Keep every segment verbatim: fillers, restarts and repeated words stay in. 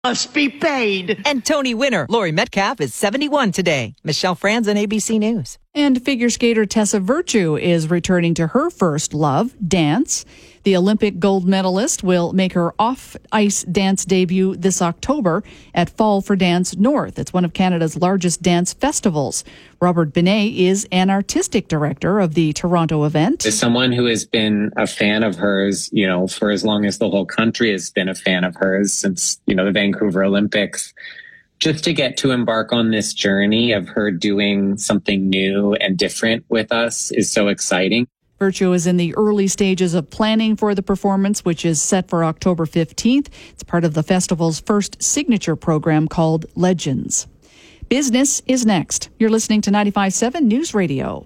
Must be paid. And Tony winner Lori Metcalf is seventy-one today. Michelle Franzen, A B C News. And figure skater Tessa Virtue is returning to her first love, dance. The Olympic gold medalist will make her off-ice dance debut this October at Fall for Dance North. It's one of Canada's largest dance festivals. Robert Binet is an artistic director of the Toronto event. As someone who has been a fan of hers, you know, for as long as the whole country has been a fan of hers since, you know, the Vancouver Olympics, just to get to embark on this journey of her doing something new and different with us is so exciting. Virtue is in the early stages of planning for the performance, which is set for October fifteenth. It's part of the festival's first signature program called Legends. Business is next. You're listening to ninety-five point seven News Radio.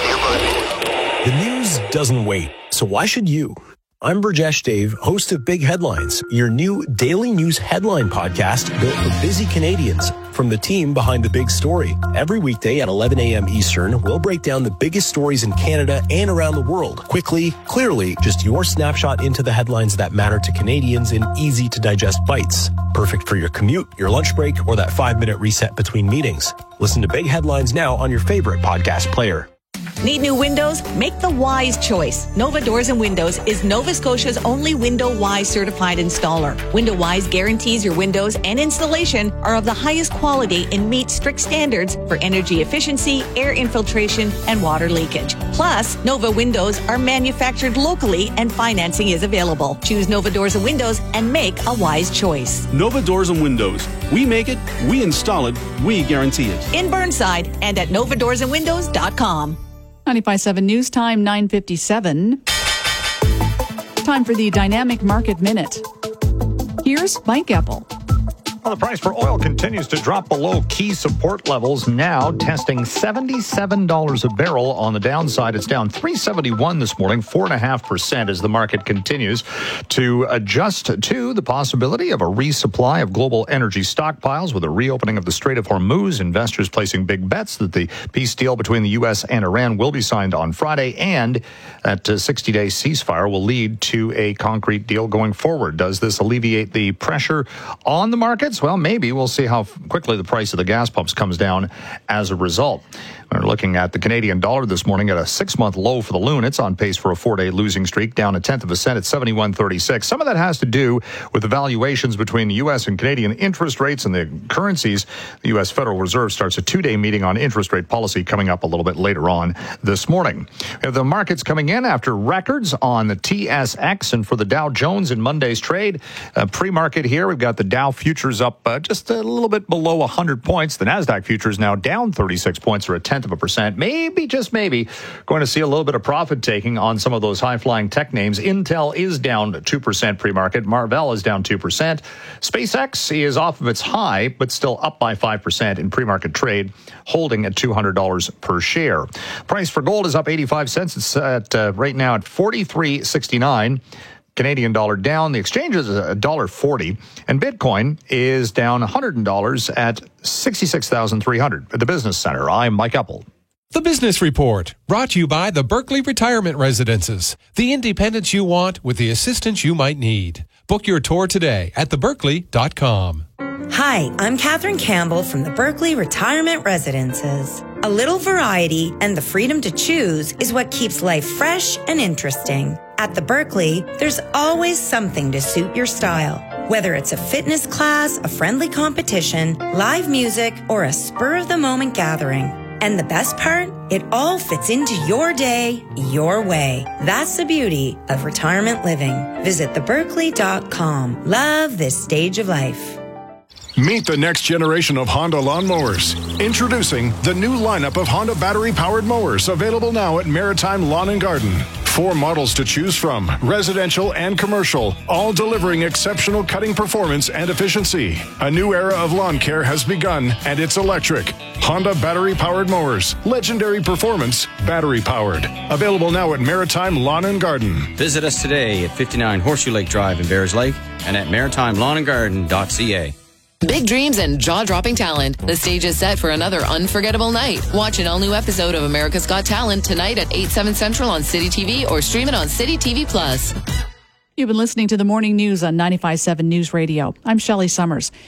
The news doesn't wait, so why should you? I'm Burjesh Dave, host of Big Headlines, your new daily news headline podcast built for busy Canadians. From the team behind the big story. Every weekday at eleven a.m. Eastern, we'll break down the biggest stories in Canada and around the world. Quickly, clearly, just your snapshot into the headlines that matter to Canadians in easy-to-digest bites. Perfect for your commute, your lunch break, or that five-minute reset between meetings. Listen to Big Headlines now on your favorite podcast player. Need new windows? Make the wise choice. Nova Doors and Windows is Nova Scotia's only Window Wise certified installer. Window Wise guarantees your windows and installation are of the highest quality and meet strict standards for energy efficiency, air infiltration, and water leakage. Plus, Nova Windows are manufactured locally and financing is available. Choose Nova Doors and Windows and make a wise choice. Nova Doors and Windows. We make it, we install it, we guarantee it. In Burnside and at nova doors and windows dot com. ninety-five point seven News Time, nine fifty-seven. Time for the Dynamic Market Minute. Here's Mike Eppel. Well, the price for oil continues to drop below key support levels, now testing seventy-seven dollars a barrel. On the downside, it's down three seventy-one this morning, four point five percent as the market continues to adjust to the possibility of a resupply of global energy stockpiles with a reopening of the Strait of Hormuz. Investors placing big bets that the peace deal between the U S and Iran will be signed on Friday, and that sixty-day ceasefire will lead to a concrete deal going forward. Does this alleviate the pressure on the market? Well, maybe. We'll see how quickly the price of the gas pumps comes down as a result. We're looking at the Canadian dollar this morning at a six-month low for the loon. It's on pace for a four-day losing streak, down a tenth of a cent at seventy-one thirty-six. Some of that has to do with the valuations between the U S and Canadian interest rates and the currencies. The U S Federal Reserve starts a two-day meeting on interest rate policy coming up a little bit later on this morning. We have the markets coming in after records on the T S X and for the Dow Jones in Monday's trade. Uh, pre-market here, we've got the Dow futures up uh, just a little bit below one hundred points. The NASDAQ futures now down thirty-six points, or a tenth of a percent. Maybe, just maybe, going to see a little bit of profit taking on some of those high-flying tech names. Intel is down two percent pre-market. Marvell is down two percent. SpaceX is off of its high, but still up by five percent in pre-market trade, holding at two hundred dollars per share. Price for gold is up eighty-five cents. It's at uh, right now at forty-three sixty-nine. Canadian dollar down. The exchange is one dollar forty. And Bitcoin is down one hundred dollars at sixty-six thousand three hundred dollars. At the Business Center, I'm Mike Eppel. The Business Report, brought to you by the Berkeley Retirement Residences. The independence you want with the assistance you might need. Book your tour today at the berkeley dot com. Hi, I'm Catherine Campbell from the Berkeley Retirement Residences. A little variety and the freedom to choose is what keeps life fresh and interesting. At the Berkeley, there's always something to suit your style. Whether it's a fitness class, a friendly competition, live music, or a spur-of-the-moment gathering. And the best part? It all fits into your day, your way. That's the beauty of retirement living. Visit the berkeley dot com. Love this stage of life. Meet the next generation of Honda lawnmowers. Introducing the new lineup of Honda battery-powered mowers, available now at Maritime Lawn and Garden. Four models to choose from, residential and commercial, all delivering exceptional cutting performance and efficiency. A new era of lawn care has begun, and it's electric. Honda battery-powered mowers. Legendary performance, battery-powered. Available now at Maritime Lawn and Garden. Visit us today at fifty-nine Horseshoe Lake Drive in Bears Lake and at maritime lawn and garden dot c a. Big dreams and jaw-dropping talent. The stage is set for another unforgettable night. Watch an all-new episode of America's Got Talent tonight at eight, seven Central on City T V or stream it on City T V Plus. You've been listening to the Morning News on ninety-five point seven News Radio. I'm Shelley Summers.